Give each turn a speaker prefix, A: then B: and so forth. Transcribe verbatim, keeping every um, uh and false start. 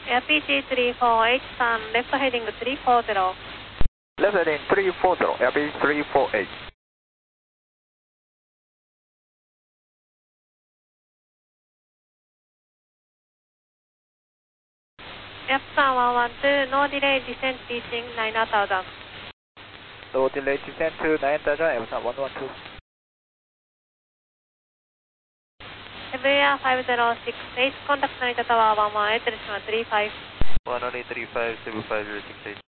A: Air P C three four eight さん、レフトヘディングthree four zero。
B: Left heading three four zero, Air P C three four eight。
A: ヤプさんone one two、ノーディレイディセントリーシングナインタウザン。
B: No delay descent to nine thousand, Air one one two。
A: セブンエアfive zero six、エイトコンタクト成田タワーone one eight、レシマthree five。
C: one one eight three five、セブンfive zero six eight。